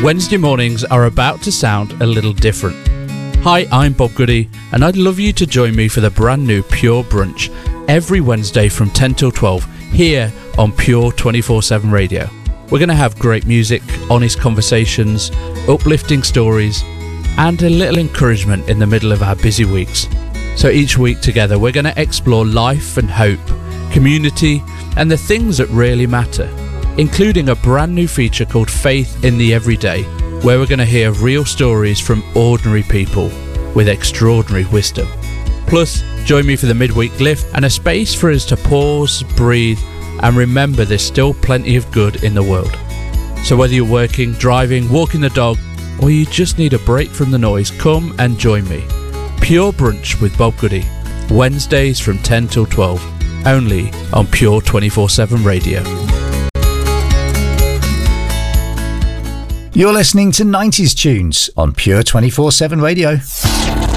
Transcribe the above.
Wednesday mornings are about to sound a little different. Hi, I'm Bob Goody, and I'd love you to join me for the brand new Pure Brunch every Wednesday from 10 till 12 here on Pure 24/7 Radio. We're going to have great music, honest conversations, uplifting stories, and a little encouragement in the middle of our busy weeks. So each week together we're going to explore life and hope, community, and the things that really matter, including a brand new feature called Faith in the Everyday, where we're going to hear real stories from ordinary people with extraordinary wisdom. Plus, join me for the midweek lift and a space for us to pause, breathe, and remember there's still plenty of good in the world. So whether you're working, driving, walking the dog, or you just need a break from the noise, come and join me. Pure Brunch with Bob Goody, Wednesdays from 10 till 12, only on Pure 24/7 Radio. You're listening to 90s tunes on Pure 24/7 Radio.